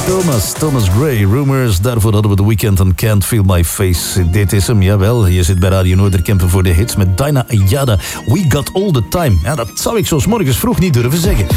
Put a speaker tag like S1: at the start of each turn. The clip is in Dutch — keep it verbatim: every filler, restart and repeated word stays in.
S1: Thomas, Thomas Gray, Rumors. Daarvoor hadden we The Weeknd en Can't Feel My Face. Dit is hem, jawel. Je zit bij Radio Noorderkempen voor de hits met Dinah Ayada. We Got All The Time. Ja, dat zou ik zo 's morgens vroeg niet durven zeggen.